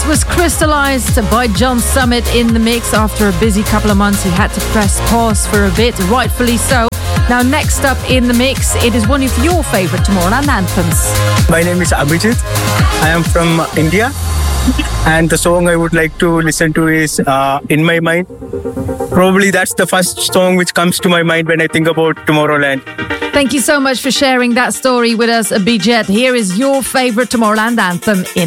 was crystallized by John Summit in the mix. After a busy couple of months, he had to press pause for a bit, rightfully so. Now, next up in the mix, it is one of your favorite Tomorrowland anthems. My name is Abhijit. I am from India. And the song I would like to listen to is In My Mind. Probably that's the first song which comes to my mind when I think about Tomorrowland. Thank you so much for sharing that story with us, Abhijit. Here is your favorite Tomorrowland anthem, In